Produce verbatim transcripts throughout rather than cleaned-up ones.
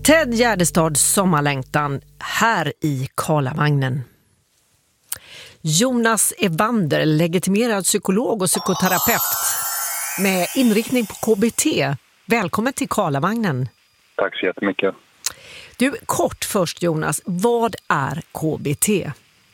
Ted Gärdestads sommarlängtan här i Karlavagnen. Jonas Evander, legitimerad psykolog och psykoterapeut med inriktning på K B T. Välkommen till Karlavagnen. Tack så jättemycket. Du, kort först Jonas, vad är K B T?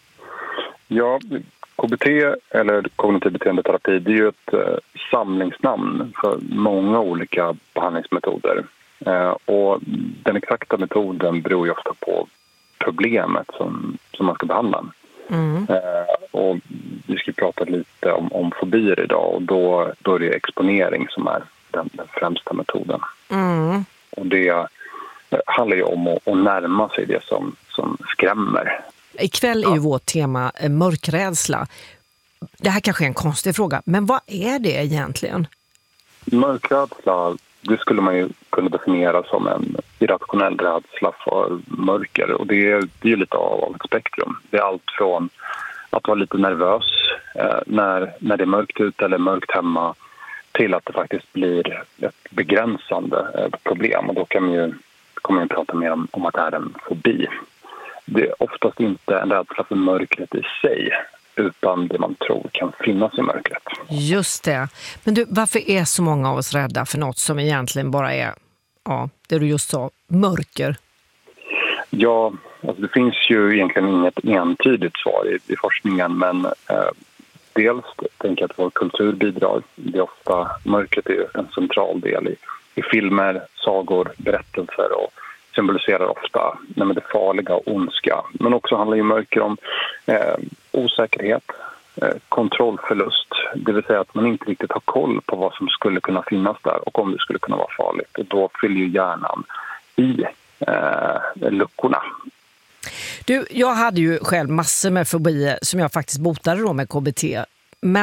Ja, K B T eller kognitiv beteendeterapi, det är ju ett eh, samlingsnamn för många olika behandlingsmetoder. Eh, och den exakta metoden beror ju ofta på problemet som, som man ska behandla. Mm. Eh, och vi ska prata lite om, om fobier idag, och då, då är det exponering som är den, den främsta metoden. Mm. Och det handlar ju om att, att närma sig det som, som skrämmer. Ikväll är ju vårt tema mörkrädsla. Det här kanske är en konstig fråga, men vad är det egentligen? Mörkrädsla, det skulle man ju kunna definiera som en irrationell rädsla för mörker. Och det är, det är lite av ett spektrum. Det är allt från att vara lite nervös eh, när, när det är mörkt ute eller mörkt hemma, till att det faktiskt blir ett begränsande eh, problem. Och då kan man ju, kommer man prata mer om, om att det är en fobi. Det är oftast inte en rädsla för mörkret i sig, utan det man tror kan finnas i mörkret. Just det. Men du, varför är så många av oss rädda för något som egentligen bara är, ja, det du just sa, mörker? Ja, alltså det finns ju egentligen inget entydigt svar i, i forskningen, men eh, dels tänker jag att vår kultur bidrar. Det är ofta, mörkret är en central del i, i filmer, sagor, berättelser, och symboliserar ofta nej, men det farliga och ondska. Men också handlar ju mörker om eh, osäkerhet, eh, kontrollförlust. Det vill säga att man inte riktigt har koll på vad som skulle kunna finnas där och om det skulle kunna vara farligt. Och då fyller ju hjärnan i eh, luckorna. Du, jag hade ju själv massor med fobier som jag faktiskt botade då med K B T.